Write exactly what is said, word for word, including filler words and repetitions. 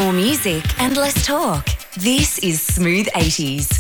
More music and less talk. This is Smooth eighties.